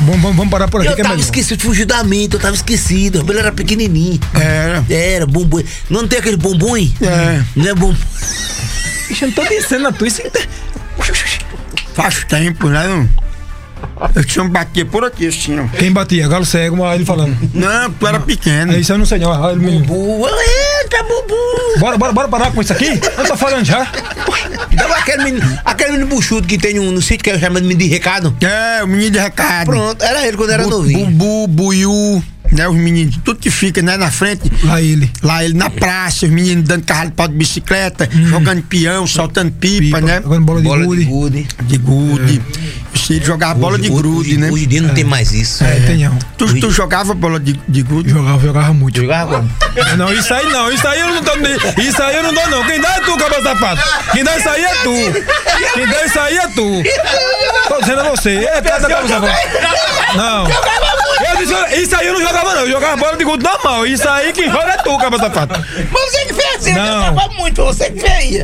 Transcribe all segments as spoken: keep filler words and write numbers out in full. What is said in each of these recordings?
Vamos, vamos, vamos parar por aqui. Eu que tava é esquecido, fugiu da mente, eu tava esquecido. O cabelo era pequenininho. Era. Era, bumbum. Não tem aquele bumbum? É. Não é bumbum. Ixi, eu não tô dizendo a tu isso. Faz tempo, né? Não? Eu tinha me batido por aqui, assim, ó. Quem batia? Galo cego, mas ele falando. Não, tu era pequeno. É isso, eu não sei não. Olha, menino. Bumbum, eita, bumbum. Bora, bora, bora parar com isso aqui? Eu tô falando já. Dava aquele menino, aquele menino buchudo que tem no, no sítio que é chamado de menino de recado. É, o menino de recado. Pronto, era ele quando era novinho. Bubu, Buiú, né? Os meninos, tudo que fica, né? Na frente. Lá ele. Lá ele na praça, os meninos dando carro de pau de bicicleta, hum. jogando peão, soltando pipa, Pipa, né? jogando bola de Bola gude. de gude. De gude. É. Ele jogava bola de grude, né? Hoje em dia não é. tem mais isso. É, tem não. Tu, tu jogava bola de, de gude? Jogava, jogava muito. Jogava como? Não, isso aí não, isso aí eu não tô. Isso aí eu não dou, não. Quem dá é tu, cabra safado. Quem dá isso aí é tu. Quem dá isso aí é tu. Tô dizendo a você. É cada cabra safado. Não. Eu disse, isso aí eu não jogava, não. Eu jogava bola de gude normal. Isso aí quem joga é tu, cabra safado. Mas você que fez assim, não. Eu jogava muito, você que fez.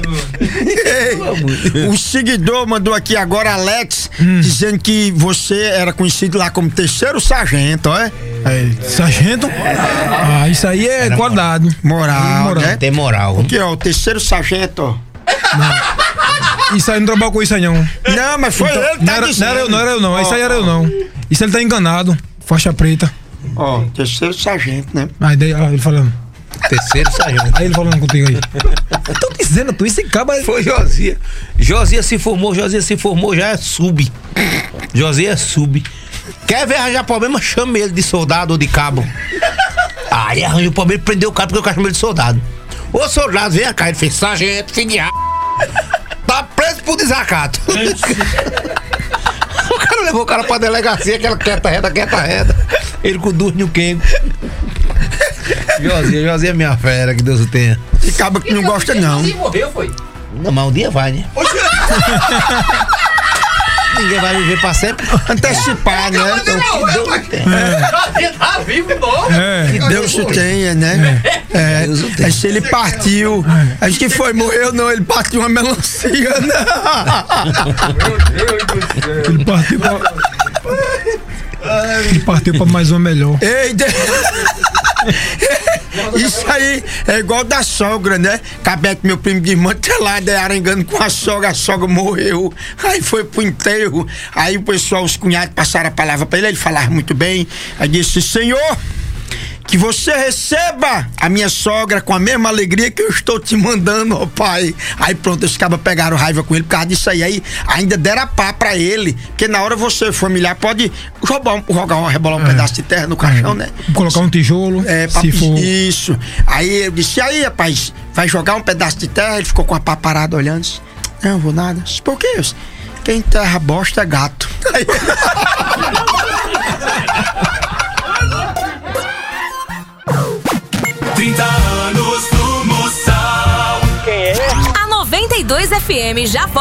O seguidor mandou aqui agora, Alex, hum. dizendo que você era conhecido lá como terceiro sargento, ó. É? É, sargento? Ah, isso aí é guardado. Moral, moral, né? Tem moral. Aqui, ó, o terceiro sargento, ó. Não. Isso aí não trabalhou com isso aí, não. Não, mas foi então, ele que não tá era, dizendo. não era eu, não era eu, não. Oh, isso aí era eu, não. Isso ele tá enganado. Faixa preta. Ó, oh, terceiro sargento, né? Aí daí, ó, ele falando. Terceiro sargento. Aí ele falando contigo aí. Eu tô dizendo, tu, esse caba. Foi Josia. Josia se formou, Josia se formou, já é sub. Josia é sub. Quer ver arranjar problema? Chama ele de soldado ou de cabo. Aí arranjou o problema e prendeu o cara porque o cara chamou ele de soldado. Ô soldado, vem cá, ele fez sargento, filho de a... Tá preso por desacato. O cara levou o cara pra delegacia, aquela quieta reta, quieta reta. Ele com o Durne e o Kengo. Josia, Josia é minha fera, que Deus o tenha. E acaba que não gosta, não. Ele morreu, foi? Não, mas um dia vai, né? Ninguém vai viver pra sempre. Antecipar, né? Ele tá vivo, não. É. Que Deus o tenha, né? É. Deus o tenha. Aí se ele partiu, acho que foi, morreu não, ele partiu uma melancia, né? Ele partiu pra. Ele partiu pra mais uma melhor. Ei, de... Isso aí é igual da sogra, né? Cabete, meu primo desmantelado, é arengando com a sogra, a sogra morreu. Aí foi pro enterro. Aí o pessoal, os cunhados passaram a palavra pra ele, ele falava muito bem. Aí disse: Senhor, que você receba a minha sogra com a mesma alegria que eu estou te mandando, ó pai. Aí pronto, os cabas pegaram raiva com ele por causa disso aí. Aí ainda deram a pá pra ele. Porque na hora você, familiar, pode roubar um, jogar um, rebolar um é. pedaço de terra no caixão, é. né? Colocar um tijolo. É, pra, se for... Isso. Aí eu disse: aí, rapaz, vai jogar um pedaço de terra? Ele ficou com a pá parada olhando. Disse: não, vou nada. Disse: por quê? Quem enterra bosta é gato. Aí... trinta anos do Moção. Quem é? A noventa e dois F M já